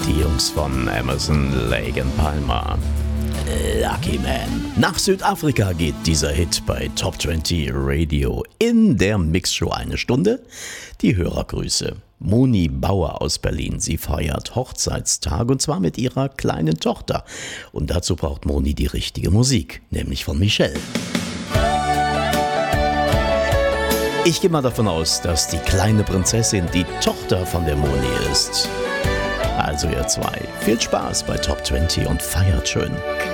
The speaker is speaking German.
Die Jungs von Emerson, Lake Palmer. Lucky Man. Nach Südafrika geht dieser Hit bei Top 20 Radio. In der Mixshow eine Stunde. Die Hörergrüße. Moni Bauer aus Berlin. Sie feiert Hochzeitstag und zwar mit ihrer kleinen Tochter. Und dazu braucht Moni die richtige Musik, nämlich von Michelle. Ich gehe mal davon aus, dass die kleine Prinzessin die Tochter von der Moni ist. Also ihr zwei, viel Spaß bei Top 20 und feiert schön.